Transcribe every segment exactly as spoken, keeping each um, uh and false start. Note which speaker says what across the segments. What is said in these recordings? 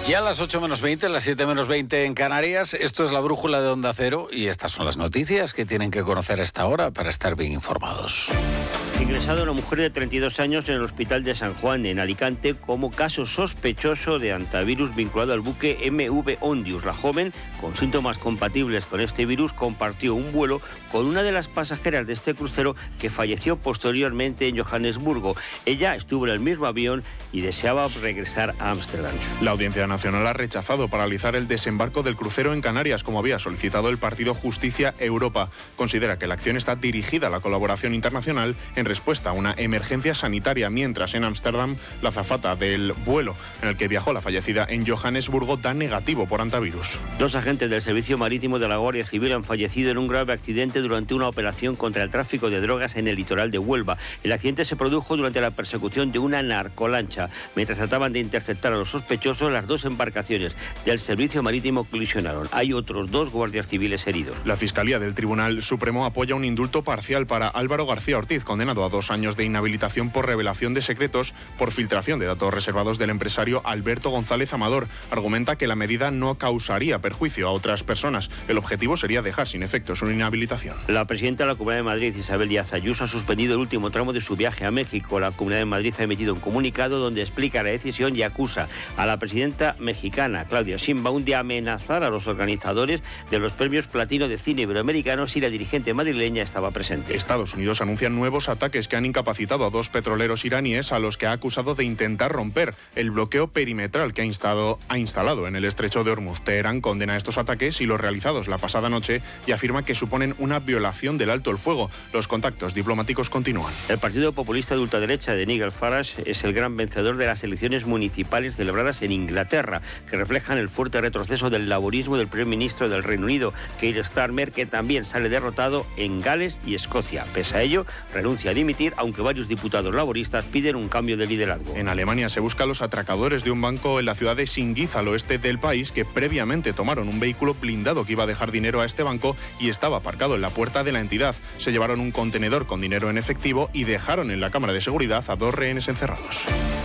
Speaker 1: Ya a las ocho menos veinte, las siete menos veinte en Canarias, esto es la brújula de Onda Cero y estas son las noticias que tienen que conocer a esta hora para estar bien informados.
Speaker 2: Ingresado una mujer de treinta y dos años en el hospital de San Juan, en Alicante, como caso sospechoso de hantavirus vinculado al buque M V Ondius. La joven, con síntomas compatibles con este virus, compartió un vuelo con una de las pasajeras de este crucero que falleció posteriormente en Johannesburgo. Ella estuvo en el mismo avión y deseaba regresar a Ámsterdam.
Speaker 3: La Audiencia Nacional ha rechazado paralizar el desembarco del crucero en Canarias, como había solicitado el partido Justicia Europa. Considera que la acción está dirigida a la colaboración internacional en respuesta a una emergencia sanitaria, mientras en Ámsterdam la azafata del vuelo en el que viajó la fallecida en Johannesburgo da negativo por hantavirus.
Speaker 2: Dos agentes del Servicio Marítimo de la Guardia Civil han fallecido en un grave accidente durante una operación contra el tráfico de drogas en el litoral de Huelva. El accidente se produjo durante la persecución de una narcolancha. Mientras trataban de interceptar a los sospechosos, las dos embarcaciones del Servicio Marítimo colisionaron. Hay otros dos guardias civiles heridos.
Speaker 3: La Fiscalía del Tribunal Supremo apoya un indulto parcial para Álvaro García Ortiz, condenado a dos años de inhabilitación por revelación de secretos por filtración de datos reservados del empresario Alberto González Amador. Argumenta que la medida no causaría perjuicio a otras personas. El objetivo sería dejar sin efecto su inhabilitación.
Speaker 2: La presidenta de la Comunidad de Madrid, Isabel Díaz Ayuso, ha suspendido el último tramo de su viaje a México. La Comunidad de Madrid ha emitido un comunicado donde explica la decisión y acusa a la presidenta mexicana, Claudia Sheinbaum, de amenazar a los organizadores de los premios Platino de Cine Iberoamericanos si la dirigente madrileña estaba presente.
Speaker 3: Estados Unidos anuncia nuevos ataques que han incapacitado a dos petroleros iraníes a los que ha acusado de intentar romper el bloqueo perimetral que ha instalado, ha instalado en el estrecho de Hormuz. Teherán condena estos ataques y los realizados la pasada noche y afirma que suponen una violación del alto el fuego. Los contactos diplomáticos continúan.
Speaker 2: El partido populista de ultraderecha de Nigel Farage es el gran vencedor de las elecciones municipales celebradas en Inglaterra, que reflejan el fuerte retroceso del laborismo del primer ministro del Reino Unido, Keir Starmer, que también sale derrotado en Gales y Escocia. Pese a ello, renuncia a dimitir, aunque varios diputados laboristas piden un cambio de liderazgo.
Speaker 3: En Alemania se busca a los atracadores de un banco en la ciudad de Singiz, al oeste del país, que previamente tomaron un vehículo blindado que iba a dejar dinero a este banco y estaba aparcado en la puerta de la entidad. Se llevaron un contenedor con dinero en efectivo y dejaron en la cámara de seguridad a dos rehenes encerrados.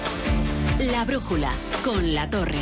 Speaker 4: La brújula con La Torre.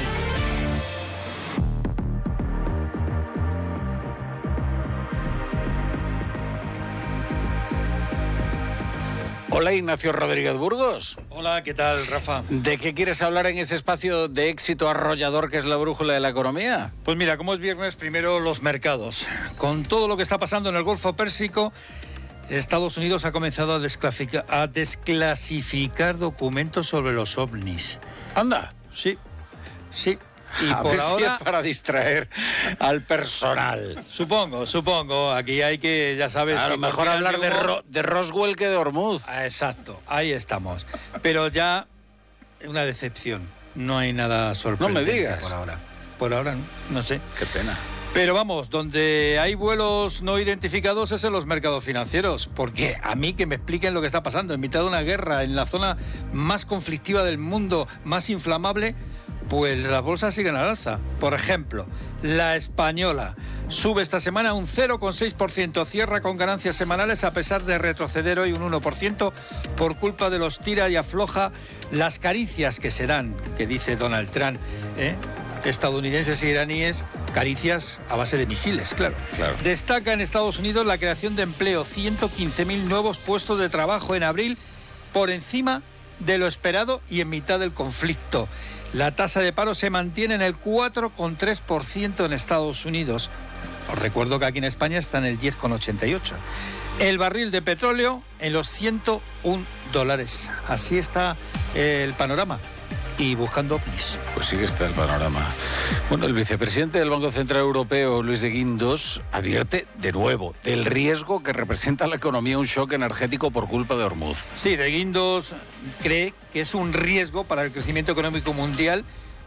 Speaker 1: Hola, Ignacio Rodríguez Burgos.
Speaker 5: Hola, ¿qué tal, Rafa?
Speaker 1: ¿De qué quieres hablar en ese espacio de éxito arrollador que es la brújula de la economía?
Speaker 5: Pues mira, como es viernes, primero los mercados. Con todo lo que está pasando en el Golfo Pérsico, Estados Unidos ha comenzado a, desclasificar, a desclasificar documentos sobre los ovnis.
Speaker 1: Anda.
Speaker 5: Sí, sí. Y
Speaker 1: a
Speaker 5: por
Speaker 1: ver
Speaker 5: ahora,
Speaker 1: si es para distraer al personal.
Speaker 5: Supongo, supongo. Aquí hay que, ya sabes...
Speaker 1: A lo mejor hablar de, Ro de Roswell que de Hormuz.
Speaker 5: Ah, exacto, ahí estamos. Pero ya una decepción. No hay nada sorprendente.
Speaker 1: No me digas.
Speaker 5: Por ahora. Por ahora no, no sé.
Speaker 1: Qué pena.
Speaker 5: Pero vamos, donde hay vuelos no identificados es en los mercados financieros, porque a mí que me expliquen lo que está pasando en mitad de una guerra, en la zona más conflictiva del mundo, más inflamable, pues las bolsas siguen al alza. Por ejemplo, la española sube esta semana un cero coma seis por ciento, cierra con ganancias semanales a pesar de retroceder hoy un uno por ciento por culpa de los tira y afloja, las caricias que se dan, que dice Donald Trump, ¿eh? estadounidenses e iraníes, caricias a base de misiles, claro.
Speaker 1: claro.
Speaker 5: Destaca en Estados Unidos la creación de empleo, ciento quince mil nuevos puestos de trabajo en abril, por encima de lo esperado y en mitad del conflicto. La tasa de paro se mantiene en el cuatro coma tres por ciento en Estados Unidos. Os recuerdo que aquí en España está en el diez coma ochenta y ocho. El barril de petróleo en los ciento un dólares. Así está el panorama. Y buscando ovnis.
Speaker 1: Pues sí que está el panorama. Bueno, el vicepresidente del Banco Central Europeo, Luis de Guindos, advierte de nuevo del riesgo que representa a la economía un shock energético por culpa de Hormuz.
Speaker 5: Sí, de Guindos cree que es un riesgo para el crecimiento económico mundial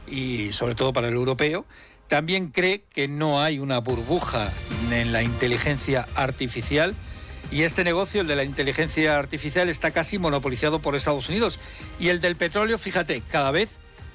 Speaker 5: y sobre todo para el europeo. También cree que no hay una burbuja en la inteligencia artificial. Y este negocio, el de la inteligencia artificial, está casi monopolizado por Estados Unidos. Y el del petróleo, fíjate, cada vez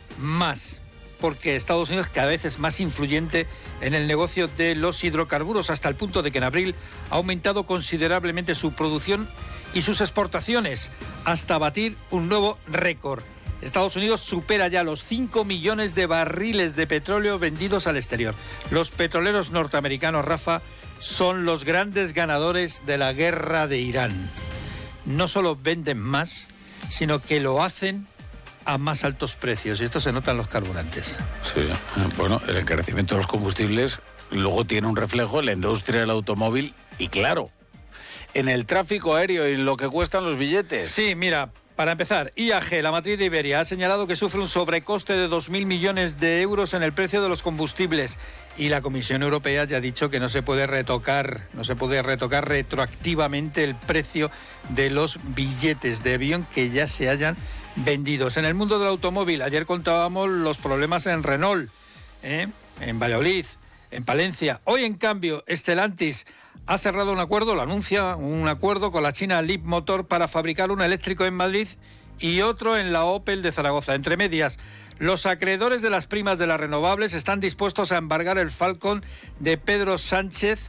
Speaker 5: más. Porque Estados Unidos cada vez es más influyente en el negocio de los hidrocarburos, hasta el punto de que en abril ha aumentado considerablemente su producción y sus exportaciones, hasta batir un nuevo récord. Estados Unidos supera ya los cinco millones de barriles de petróleo vendidos al exterior. Los petroleros norteamericanos, Rafa, son los grandes ganadores de la guerra de Irán. No solo venden más, sino que lo hacen a más altos precios. Y esto se nota en los carburantes.
Speaker 1: Sí, bueno, el encarecimiento de los combustibles luego tiene un reflejo en la industria del automóvil y, claro, en el tráfico aéreo y en lo que cuestan los billetes.
Speaker 5: Sí, mira, para empezar, I A G, la matriz de Iberia, ha señalado que sufre un sobrecoste de dos mil millones de euros en el precio de los combustibles. Y la Comisión Europea ya ha dicho que no se puede retocar, no se puede retocar retroactivamente el precio de los billetes de avión que ya se hayan vendidos. En el mundo del automóvil, ayer contábamos los problemas en Renault, ¿eh? en Valladolid, en Palencia. Hoy, en cambio, Stellantis ha cerrado un acuerdo, lo anuncia, un acuerdo con la china Leapmotor para fabricar un eléctrico en Madrid y otro en la Opel de Zaragoza. Entre medias, los acreedores de las primas de las renovables están dispuestos a embargar el Falcon de Pedro Sánchez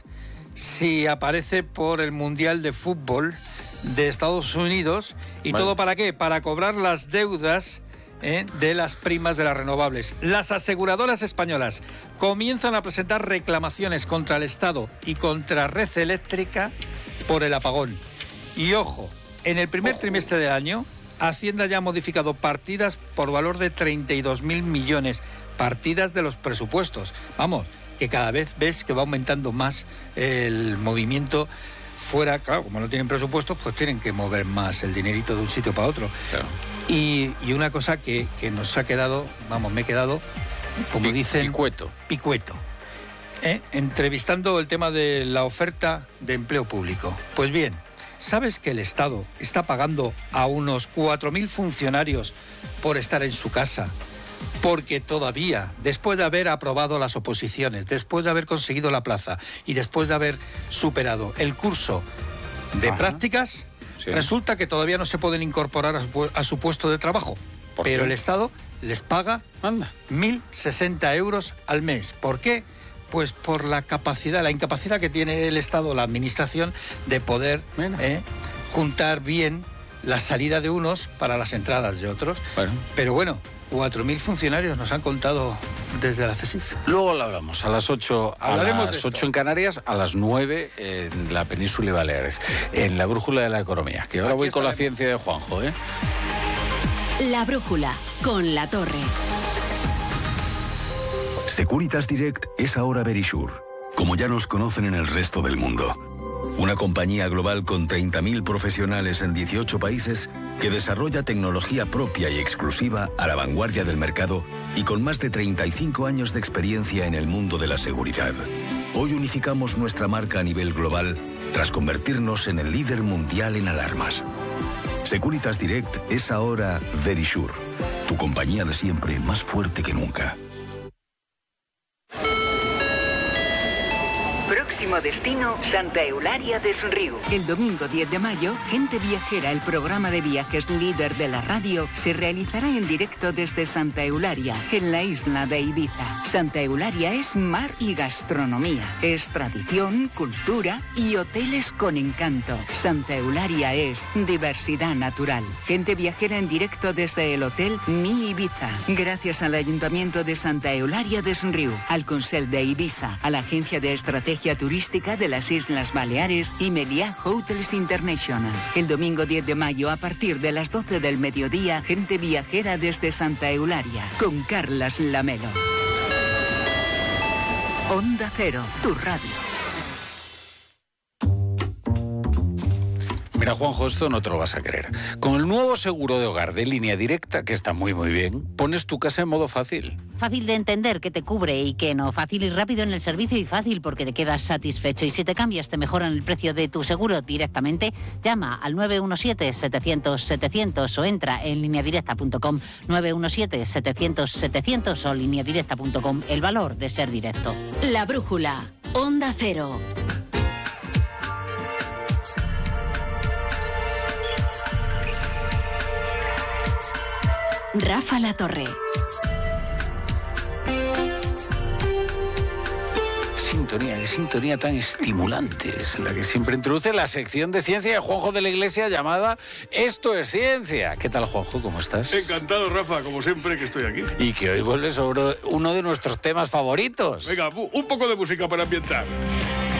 Speaker 5: si aparece por el Mundial de Fútbol de Estados Unidos. ¿Y vale. todo para qué? Para cobrar las deudas ¿eh? de las primas de las renovables. Las aseguradoras españolas comienzan a presentar reclamaciones contra el Estado y contra Red Eléctrica por el apagón. Y ojo, en el primer ojo. trimestre del año, Hacienda ya ha modificado partidas por valor de treinta y dos mil millones, partidas de los presupuestos. Vamos, que cada vez ves que va aumentando más el movimiento fuera. Claro, como no tienen presupuestos, pues tienen que mover más el dinerito de un sitio para otro. Claro. Y, y una cosa que, que nos ha quedado, vamos, me he quedado, como Pi, dicen...
Speaker 1: Picueto.
Speaker 5: Picueto. ¿Eh? Entrevistando el tema de la oferta de empleo público. Pues bien, ¿sabes que el Estado está pagando a unos cuatro mil funcionarios por estar en su casa? Porque todavía, después de haber aprobado las oposiciones, después de haber conseguido la plaza y después de haber superado el curso de Ajá. prácticas, sí. resulta que todavía no se pueden incorporar a su, a su puesto de trabajo. Pero qué? el Estado les paga Anda. mil sesenta euros al mes. ¿Por qué? Pues por la capacidad, la incapacidad que tiene el Estado, la Administración, de poder bueno. eh, juntar bien la salida de unos para las entradas de otros. Bueno. Pero bueno, cuatro mil funcionarios nos han contado desde la CESIF.
Speaker 1: Luego lo hablamos, a las ocho, a las ocho en Canarias, a las nueve en la península y Baleares, en la brújula de la economía, que ahora Aquí voy con la ciencia de Juanjo, ¿eh?
Speaker 4: La brújula, con La Torre.
Speaker 6: Securitas Direct es ahora Verisure, como ya nos conocen en el resto del mundo. Una compañía global con treinta mil profesionales en dieciocho países que desarrolla tecnología propia y exclusiva a la vanguardia del mercado y con más de treinta y cinco años de experiencia en el mundo de la seguridad. Hoy unificamos nuestra marca a nivel global tras convertirnos en el líder mundial en alarmas. Securitas Direct es ahora Verisure, tu compañía de siempre más fuerte que nunca.
Speaker 7: Próximo destino, Santa Eulalia des Riu.
Speaker 8: El domingo diez de mayo, Gente Viajera, el programa de viajes líder de la radio, se realizará en directo desde Santa Eulalia, en la isla de Ibiza. Santa Eulalia es mar y gastronomía, es tradición, cultura y hoteles con encanto. Santa Eulalia es diversidad natural. Gente Viajera en directo desde el Hotel Mi Ibiza. Gracias al Ayuntamiento de Santa Eulalia des Riu, al Consell de Ibiza, a la Agencia de Estrategia Turística de las Islas Baleares y Meliá Hotels International. El domingo diez de mayo, a partir de las doce del mediodía, Gente Viajera desde Santa Eulalia, con Carlas Lamelo. Onda Cero, tu radio.
Speaker 1: Mira, Juanjo, esto no te lo vas a creer. Con el nuevo seguro de hogar de Línea Directa, que está muy muy bien, pones tu casa en modo fácil.
Speaker 9: Fácil de entender, que te cubre y que no. Fácil y rápido en el servicio y fácil porque te quedas satisfecho. Y si te cambias, te mejoran el precio de tu seguro directamente. Llama al nueve uno siete, setecientos, setecientos o entra en línea directa punto com. nueve uno siete, setecientos, setecientos o línea directa punto com. El valor de ser directo.
Speaker 4: La brújula, Onda Cero. Rafa La Torre.
Speaker 1: sintonía, qué sintonía tan estimulante. Es la que siempre introduce la sección de ciencia de Juanjo de la Iglesia llamada Esto es Ciencia. ¿Qué tal, Juanjo? ¿Cómo estás?
Speaker 10: Encantado, Rafa, como siempre que estoy aquí.
Speaker 1: Y que hoy vuelve sobre uno de nuestros temas favoritos.
Speaker 10: Venga, un poco de música para ambientar.